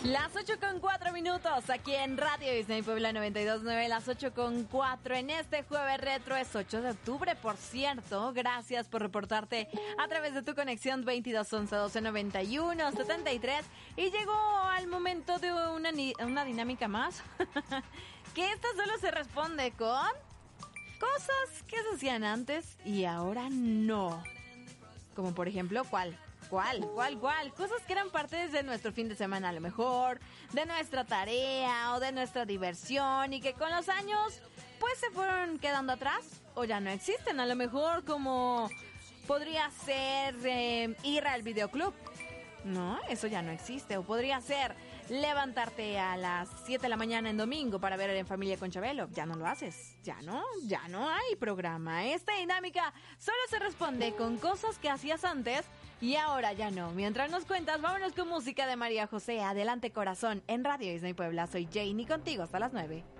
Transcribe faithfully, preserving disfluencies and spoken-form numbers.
Las ocho con cuatro minutos aquí en Radio Disney Puebla noventa y dos punto nueve, las ocho con cuatro en este jueves retro, es ocho de octubre, por cierto. Gracias por reportarte a través de tu conexión veintidós once doce noventa y uno setenta y tres y llegó al momento de una, una dinámica más que esta solo se responde con cosas que se hacían antes y ahora no. Como por ejemplo, ¿cuál? ¿Cuál? ¿Cuál? ¿Cuál? Cosas que eran parte de nuestro fin de semana a lo mejor, de nuestra tarea o de nuestra diversión y que con los años pues se fueron quedando atrás o ya no existen. A lo mejor como podría ser eh, ir al videoclub. No, eso ya no existe. O podría ser levantarte a las siete de la mañana en domingo para ver En Familia con Chabelo. Ya no lo haces. Ya no, ya no hay programa. Esta dinámica solo se responde con cosas que hacías antes y ahora ya no. Mientras nos cuentas, vámonos con música de María José. Adelante, corazón. En Radio Disney Puebla, soy Jane y contigo hasta las nueve.